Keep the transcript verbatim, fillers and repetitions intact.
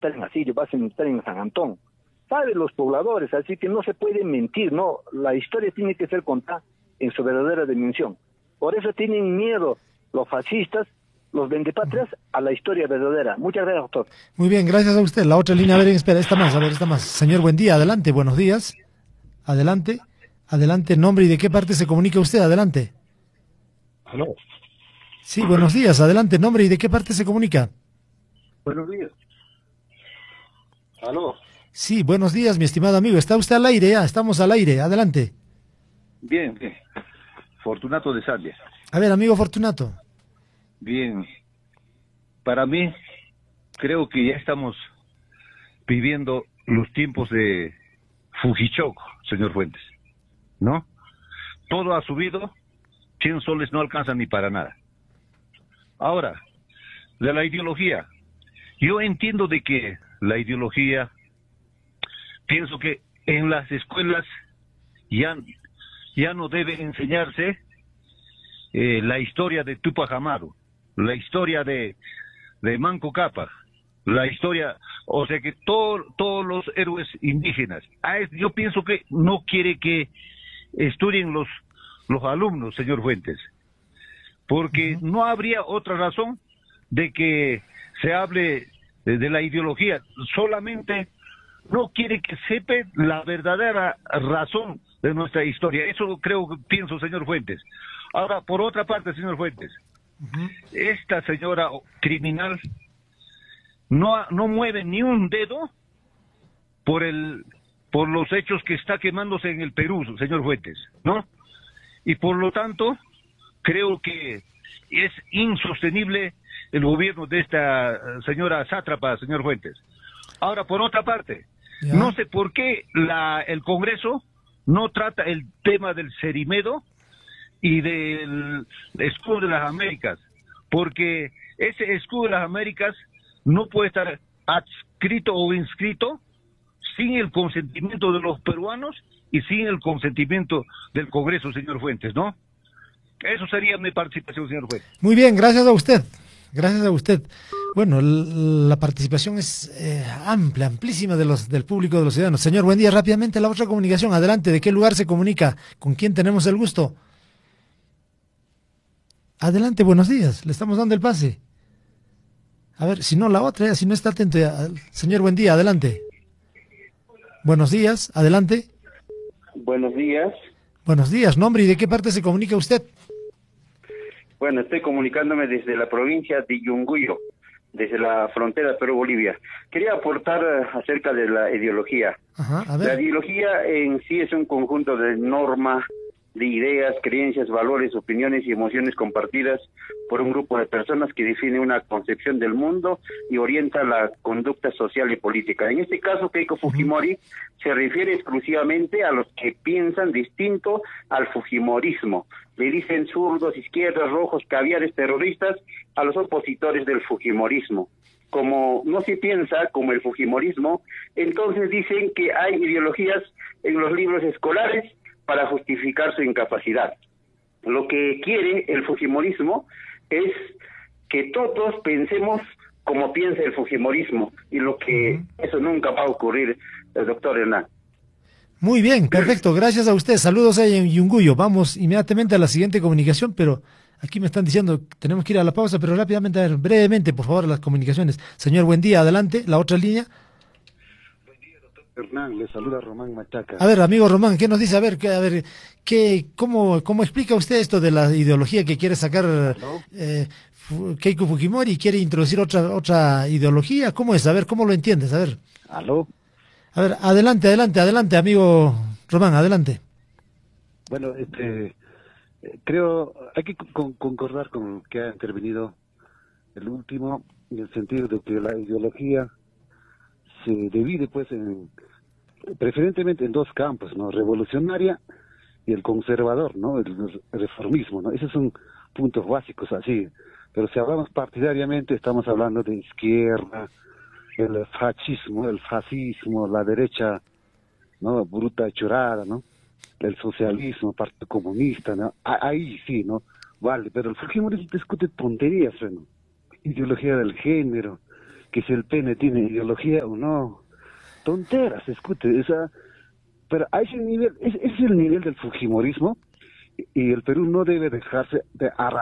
estar en Asirio, vas a estar en San Antón. Saben los pobladores, así que no se puede mentir, no, la historia tiene que ser contada en su verdadera dimensión. Por eso tienen miedo los fascistas, los vendepatrias, a la historia verdadera. Muchas gracias, doctor. Muy bien, gracias a usted. La otra línea, a ver, espera, esta más, a ver, esta más. Señor, buen día, adelante, buenos días. Adelante, adelante, nombre y de qué parte se comunica usted, adelante. Aló. Sí, buenos días, adelante, nombre y de qué parte se comunica. Buenos días. Aló. Sí, buenos días, mi estimado amigo. Está usted al aire ya, estamos al aire, adelante. Bien, bien. Fortunato de Zambia. A ver, amigo Fortunato. Bien. Para mí, creo que ya estamos viviendo los tiempos de Fujichoco, señor Fuentes, ¿no? Todo ha subido, cien soles no alcanzan ni para nada. Ahora, de la ideología, yo entiendo de que la ideología, pienso que en las escuelas ya, ya no debe enseñarse eh, la historia de Tupac Amaru, la historia de, de Manco Cápac, la historia, o sea que todo, todos los héroes indígenas. Ah, yo pienso que no quiere que estudien los, los alumnos, señor Fuentes, porque uh-huh. no habría otra razón de que se hable de, de la ideología, solamente no quiere que sepa la verdadera razón de nuestra historia. Eso creo que pienso, señor Fuentes. Ahora, por otra parte, señor Fuentes, uh-huh. esta señora criminal no, no mueve ni un dedo por el por los hechos que está quemándose en el Perú, señor Fuentes, ¿no? Y por lo tanto, creo que es insostenible el gobierno de esta señora sátrapa, señor Fuentes. Ahora, por otra parte, ¿ya? No sé por qué la, el Congreso no trata el tema del Cerimedo y del escudo de las Américas, porque ese escudo de las Américas no puede estar adscrito o inscrito sin el consentimiento de los peruanos y sin el consentimiento del Congreso, señor Fuentes, ¿no? Eso sería mi participación, señor Fuentes. Muy bien, gracias a usted. Gracias a usted. Bueno, la participación es eh, amplia, amplísima de los del público, de los ciudadanos. Señor, buen día. Rápidamente la otra comunicación. Adelante. ¿De qué lugar se comunica? ¿Con quién tenemos el gusto? Adelante, buenos días. Le estamos dando el pase. A ver, si no la otra, si no está atento. Ya. Señor, buen día. Adelante. Buenos días. Adelante. Buenos días. Buenos días. Nombre y de qué parte se comunica usted. Bueno, estoy comunicándome desde la provincia de Yunguyo, desde la frontera Perú-Bolivia. Quería aportar acerca de la ideología. Ajá, a ver. La ideología en sí es un conjunto de normas, de ideas, creencias, valores, opiniones y emociones compartidas por un grupo de personas que define una concepción del mundo y orienta la conducta social y política. En este caso, Keiko Fujimori uh-huh. se refiere exclusivamente a los que piensan distinto al fujimorismo. Le dicen zurdos, izquierdas, rojos, caviares, terroristas a los opositores del fujimorismo. Como no se piensa como el fujimorismo, entonces dicen que hay ideologías en los libros escolares para justificar su incapacidad. Lo que quiere el fujimorismo es que todos pensemos como piensa el fujimorismo, y lo que uh-huh. eso nunca va a ocurrir, el doctor Hernán. Muy bien, perfecto, gracias a usted. Saludos ahí en Yunguyo. Vamos inmediatamente a la siguiente comunicación, pero aquí me están diciendo que tenemos que ir a la pausa, pero rápidamente, a ver, brevemente, por favor, las comunicaciones. Señor, buen día, adelante, la otra línea. Hernán, le saluda Román Machaca. A ver, amigo Román, ¿qué nos dice? A ver, qué, a ver, qué, cómo, cómo explica usted esto de la ideología que quiere sacar eh, Keiko Fujimori? ¿Quiere introducir otra otra ideología? ¿Cómo es? A ver, ¿cómo lo entiendes? A ver. ¿Aló? A ver, adelante, adelante, adelante, amigo Román, adelante. Bueno, este, creo, hay que con, concordar con que ha intervenido el último, en el sentido de que la ideología se divide pues en preferentemente en dos campos, ¿no? Revolucionaria y el conservador, ¿no? El reformismo, ¿no? Esos son puntos básicos así, pero si hablamos partidariamente estamos hablando de izquierda, el fascismo, el fascismo, la derecha, ¿no? Bruta chorada, ¿no? El socialismo, Partido Comunista, ¿no? Ahí sí, ¿no? Vale, pero el Fujimori discute tonterías, ¿no? Ideología del género, que si el pene tiene ideología o no. Tonteras, escute, esa, pero a ese nivel, ese es el nivel del fujimorismo, y el Perú no debe dejarse de arrastrar